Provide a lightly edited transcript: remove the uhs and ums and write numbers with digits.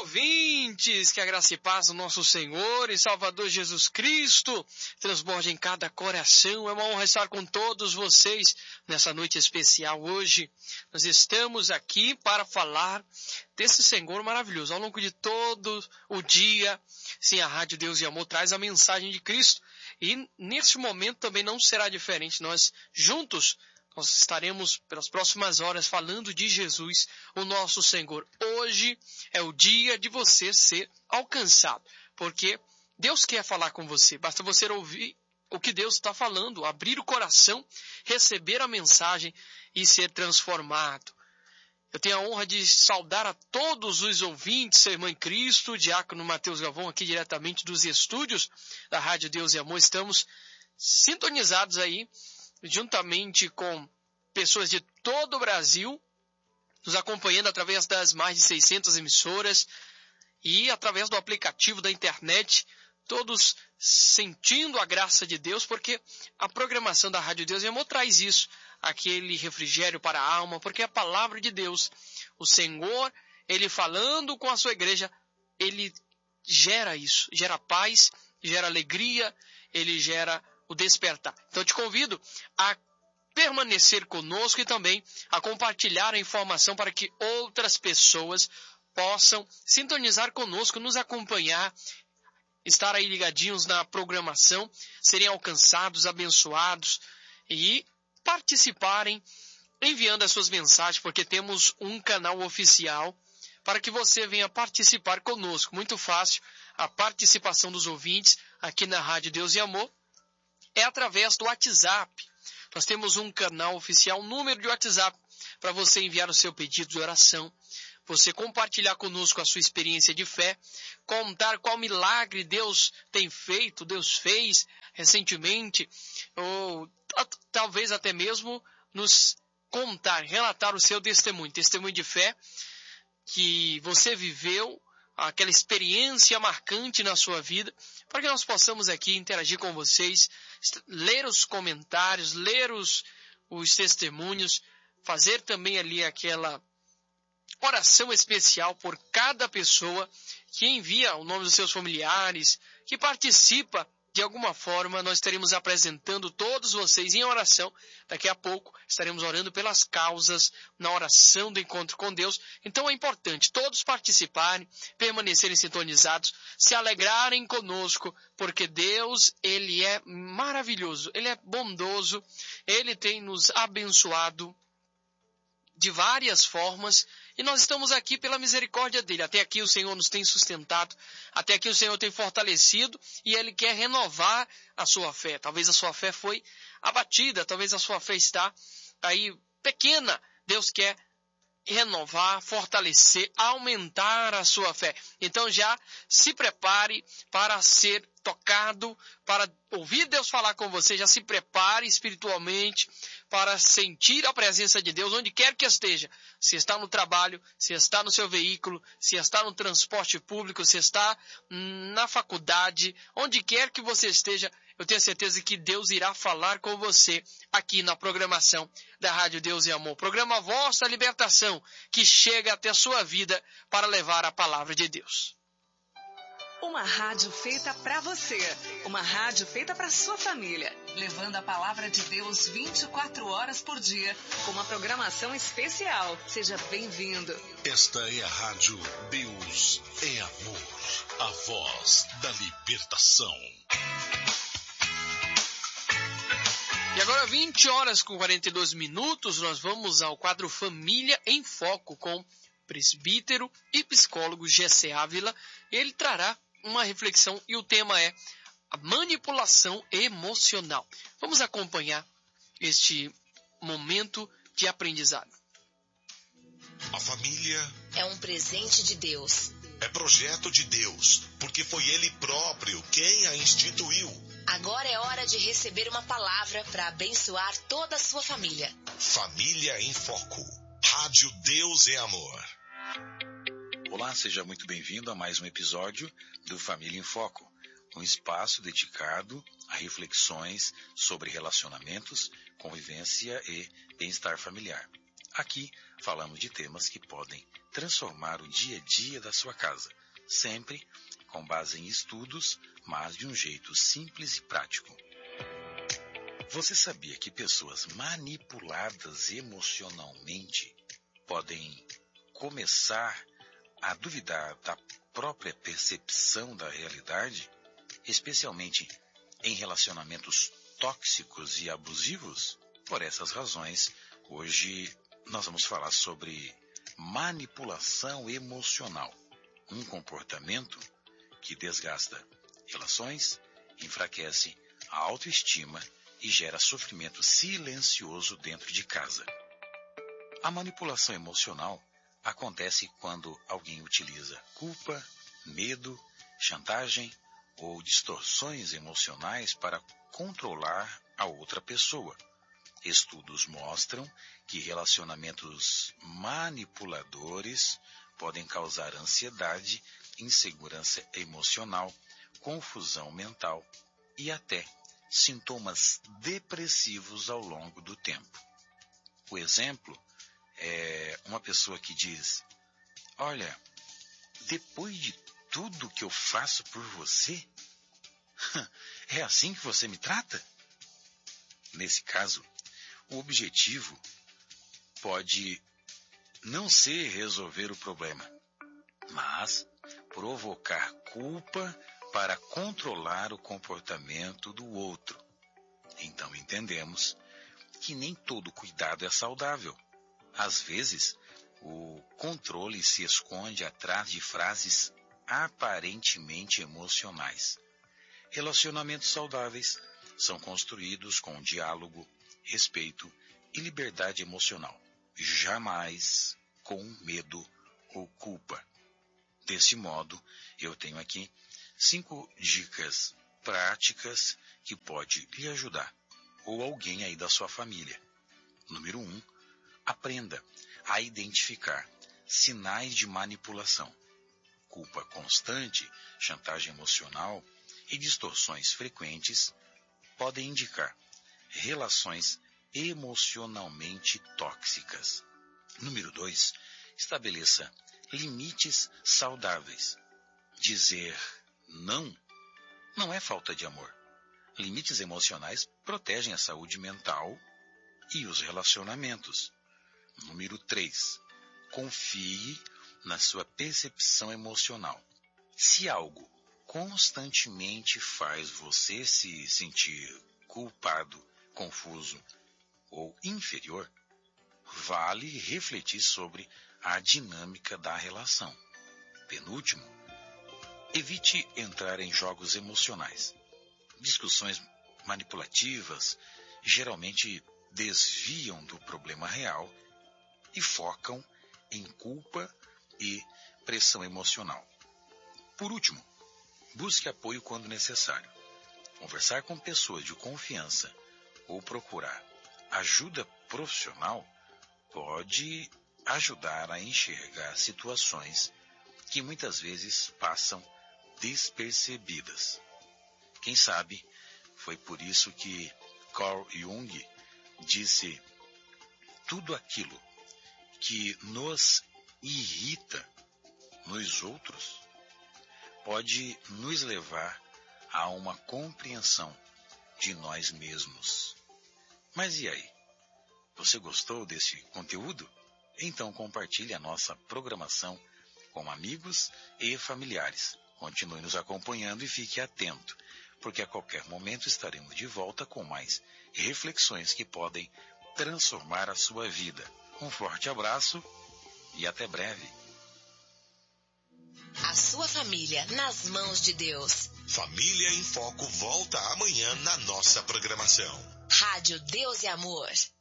ouvintes, que a graça e paz do nosso Senhor e Salvador Jesus Cristo transborde em cada coração. É uma honra estar com todos vocês nessa noite especial hoje. Nós estamos aqui para falar desse Senhor maravilhoso. Ao longo de todo o dia, sim, a Rádio Deus e Amor traz a mensagem de Cristo. E neste momento também não será diferente. Nós juntos estaremos pelas próximas horas falando de Jesus, o nosso Senhor. Hoje é o dia de você ser alcançado, porque Deus quer falar com você. Basta você ouvir o que Deus está falando, abrir o coração, receber a mensagem e ser transformado. Eu tenho a honra de saudar a todos os ouvintes, irmã em Cristo, o diácono Mateus Galvão, aqui diretamente dos estúdios da Rádio Deus e Amor. Estamos sintonizados aí, juntamente com pessoas de todo o Brasil, nos acompanhando através das mais de 600 emissoras e através do aplicativo da internet, todos sentindo a graça de Deus, porque a programação da Rádio Deus e Amor traz isso, aquele refrigério para a alma, porque a palavra de Deus, o Senhor, Ele falando com a sua igreja, Ele gera isso, gera paz, gera alegria, Ele gera o despertar. Então eu te convido a permanecer conosco e também a compartilhar a informação para que outras pessoas possam sintonizar conosco, nos acompanhar, estar aí ligadinhos na programação, serem alcançados, abençoados e participarem enviando as suas mensagens, porque temos um canal oficial para que você venha participar conosco. Muito fácil a participação dos ouvintes aqui na Rádio Deus e Amor. É através do WhatsApp. Nós temos um canal oficial, um número de WhatsApp, para você enviar o seu pedido de oração, você compartilhar conosco a sua experiência de fé, contar qual milagre Deus tem feito, Deus fez recentemente, ou talvez até mesmo nos contar, relatar o seu testemunho de fé que você viveu, aquela experiência marcante na sua vida, para que nós possamos aqui interagir com vocês, ler os comentários, ler os testemunhos, fazer também ali aquela oração especial por cada pessoa que envia o nome dos seus familiares, que participa de alguma forma. Nós estaremos apresentando todos vocês em oração. Daqui a pouco estaremos orando pelas causas na oração do encontro com Deus. Então é importante todos participarem, permanecerem sintonizados, se alegrarem conosco, porque Deus, Ele é maravilhoso, Ele é bondoso, Ele tem nos abençoado de várias formas, e nós estamos aqui pela misericórdia dele. Até aqui o Senhor nos tem sustentado, até aqui o Senhor tem fortalecido, e Ele quer renovar a sua fé. Talvez a sua fé foi abatida, talvez a sua fé está aí pequena. Deus quer renovar, fortalecer, aumentar a sua fé. Então já se prepare para ser tocado, para ouvir Deus falar com você. Já se prepare espiritualmente para sentir a presença de Deus onde quer que esteja. Se está no trabalho, se está no seu veículo, se está no transporte público, se está na faculdade, onde quer que você esteja, eu tenho certeza que Deus irá falar com você aqui na programação da Rádio Deus e Amor. Programa Voz da Libertação, que chega até a sua vida para levar a palavra de Deus. Uma rádio feita para você, uma rádio feita para sua família, levando a palavra de Deus 24 horas por dia, com uma programação especial. Seja bem-vindo. Esta é a Rádio Deus é Amor, a voz da libertação. E agora, 20 horas com 42 minutos, nós vamos ao quadro Família em Foco com o presbítero e psicólogo Gessé Ávila. Ele trará uma reflexão e o tema é a manipulação emocional. Vamos acompanhar este momento de aprendizado. A família é um presente de Deus. É projeto de Deus, porque foi Ele próprio quem a instituiu. Agora é hora de receber uma palavra para abençoar toda a sua família. Família em Foco. Rádio Deus é Amor. Olá, seja muito bem-vindo a mais um episódio do Família em Foco, um espaço dedicado a reflexões sobre relacionamentos, convivência e bem-estar familiar. Aqui falamos de temas que podem transformar o dia a dia da sua casa, sempre com base em estudos, mas de um jeito simples e prático. Você sabia que pessoas manipuladas emocionalmente podem começar a duvidar da própria percepção da realidade, especialmente em relacionamentos tóxicos e abusivos? Por essas razões, hoje nós vamos falar sobre manipulação emocional, um comportamento que desgasta relações, enfraquece a autoestima e gera sofrimento silencioso dentro de casa. A manipulação emocional acontece quando alguém utiliza culpa, medo, chantagem ou distorções emocionais para controlar a outra pessoa. Estudos mostram que relacionamentos manipuladores podem causar ansiedade, insegurança emocional, confusão mental e até sintomas depressivos ao longo do tempo. O exemplo é uma pessoa que diz: olha, depois de tudo que eu faço por você, é assim que você me trata? Nesse caso, o objetivo pode não ser resolver o problema, mas provocar culpa para controlar o comportamento do outro. Então entendemos que nem todo cuidado é saudável. Às vezes, o controle se esconde atrás de frases aparentemente emocionais. Relacionamentos saudáveis são construídos com diálogo, respeito e liberdade emocional, jamais com medo ou culpa. Desse modo, eu tenho aqui 5 dicas práticas que pode lhe ajudar, ou alguém aí da sua família. Número 1, aprenda a identificar sinais de manipulação. Culpa constante, chantagem emocional e distorções frequentes podem indicar relações emocionalmente tóxicas. Número 2, estabeleça limites saudáveis. Dizer não é falta de amor. Limites emocionais protegem a saúde mental e os relacionamentos. Número 3, confie na sua percepção emocional. Se algo constantemente faz você se sentir culpado, confuso ou inferior, vale refletir sobre a dinâmica da relação. Penúltimo, evite entrar em jogos emocionais. Discussões manipulativas geralmente desviam do problema real e focam em culpa e pressão emocional. Por último, busque apoio quando necessário. Conversar com pessoas de confiança ou procurar ajuda profissional pode ajudar a enxergar situações que muitas vezes passam despercebidas. Quem sabe foi por isso que Carl Jung disse: tudo aquilo que nos irrita nos outros pode nos levar a uma compreensão de nós mesmos. Mas e aí? Você gostou desse conteúdo? Então compartilhe a nossa programação com amigos e familiares. Continue nos acompanhando e fique atento, porque a qualquer momento estaremos de volta com mais reflexões que podem transformar a sua vida. Um forte abraço e até breve. A sua família nas mãos de Deus. Família em Foco volta amanhã na nossa programação. Rádio Deus e Amor.